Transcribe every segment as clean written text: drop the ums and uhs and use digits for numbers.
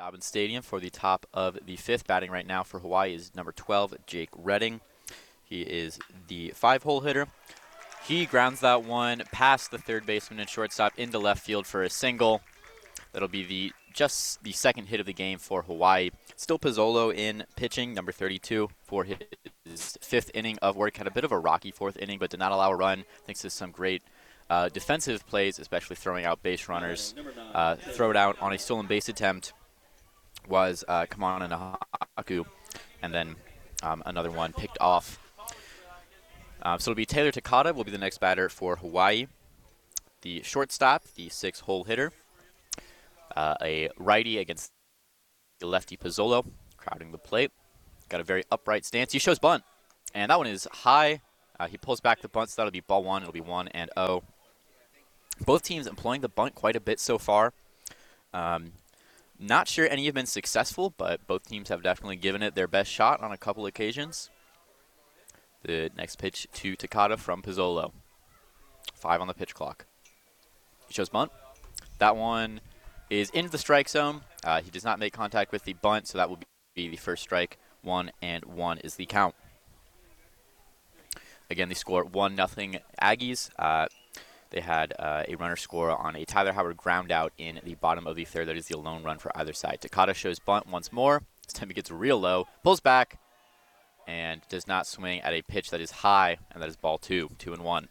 Dobbins Stadium for the top of the fifth. Batting right now for Hawaii is number 12, Jake Redding. He is the 5-hole hitter. He grounds that one past the third baseman and shortstop into left field for a single. That'll be just the second hit of the game for Hawaii. Still Pizzolo in pitching, number 32, for his fifth inning of work. Had a bit of a rocky fourth inning, but did not allow a run. Thanks to some great defensive plays, especially throwing out base runners. Throw it out on a stolen base attempt was Kamana Nahaku, and then another one picked off. So it'll be Taylor Takata will be the next batter for Hawaii. The shortstop, the 6-hole hitter. A righty against the lefty Pizzolo, crowding the plate. Got a very upright stance. He shows bunt, and that one is high. He pulls back the bunt, so that'll be ball one. It'll be 1-0. Both teams employing the bunt quite a bit so far. Not sure any have been successful, but both teams have definitely given it their best shot on a couple occasions. The next pitch to Takata from Pizzolo. 5 on the pitch clock. He shows bunt. That one is into the strike zone. He does not make contact with the bunt, so that will be the first strike. 1-1 is the count. Again, they score 1-0 Aggies. They had a runner score on a Tyler Howard ground out in the bottom of the third. That is the lone run for either side. Takata shows bunt once more. This time he gets real low, pulls back, and does not swing at a pitch that is high, and that is ball 2, 2-1.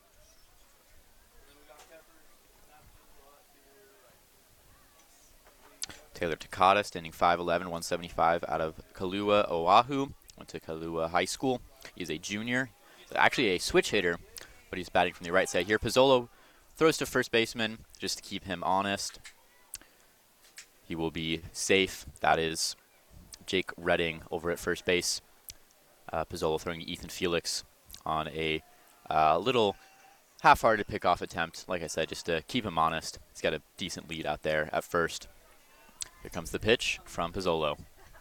Taylor Takata, standing 5'11", 175 out of Kalua, Oahu. Went to Kalua High School. He's a junior. Actually a switch hitter, but he's batting from the right side here. Pizzolo throws to first baseman just to keep him honest. He will be safe. That is Jake Redding over at first base. Pizzolo throwing to Ethan Felix on a little half-hearted pickoff attempt. Like I said, just to keep him honest. He's got a decent lead out there at first. Here comes the pitch from Pizzolo.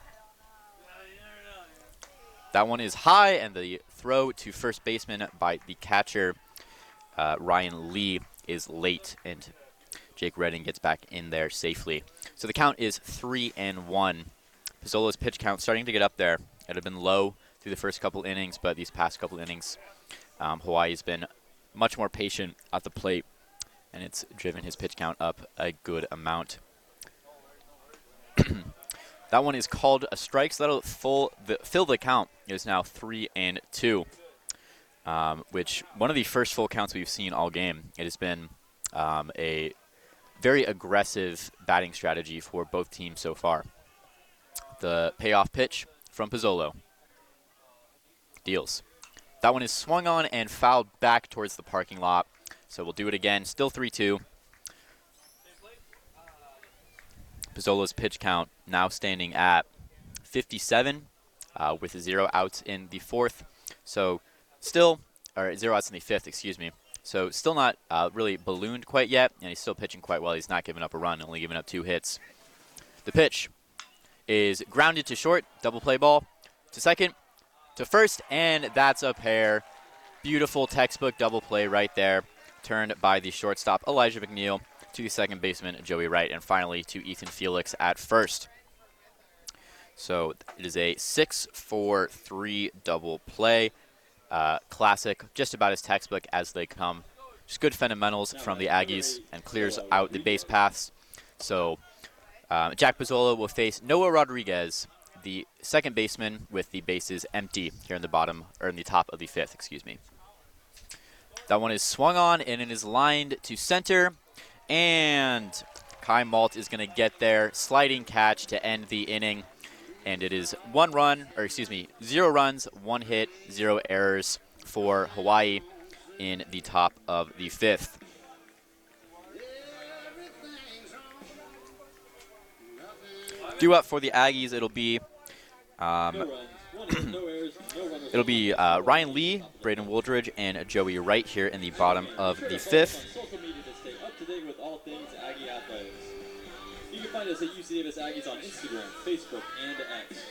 That one is high, and the throw to first baseman by the catcher, Ryan Lee, is late, and Jake Redding gets back in there safely. So the count is 3-1. Pizzolo's pitch count starting to get up there. It had been low through the first couple innings, but these past couple innings, Hawaii's been much more patient at the plate, and it's driven his pitch count up a good amount. That one is called a strike, so that'll fill the count. It is now 3-2, which one of the first full counts we've seen all game. It has been a very aggressive batting strategy for both teams so far. The payoff pitch from Pizzolo. Deals. That one is swung on and fouled back towards the parking lot. So we'll do it again. Still 3-2. Pizzolo's pitch count now standing at 57 with 0 outs in the fourth. So still, or 0 outs in the fifth, excuse me. So still not really ballooned quite yet, and he's still pitching quite well. He's not giving up a run, only giving up 2 hits. The pitch is grounded to short, double play ball to second, to first, and that's a pair. Beautiful textbook double play right there, turned by the shortstop, Elijah McNeil, to the second baseman, Joey Wright, and finally to Ethan Felix at first. So it is a 6-4-3 double play. Classic, just about as textbook as they come. Just good fundamentals from the Aggies and clears out the base paths. So Jack Pizzolo will face Noah Rodriguez, the second baseman, with the bases empty here in the bottom, or in the top of the fifth, excuse me. That one is swung on and it is lined to center. And Kai Malt is going to get there. Sliding catch to end the inning. And it is 0 runs, 1 hit, 0 errors for Hawaii in the top of the fifth. Due up for the Aggies, it'll be Ryan Lee, Braden Wooldridge, and Joey Wright here in the bottom of the fifth. With all things Aggie athletics. You can find us at UC Davis Aggies on Instagram, Facebook, and X.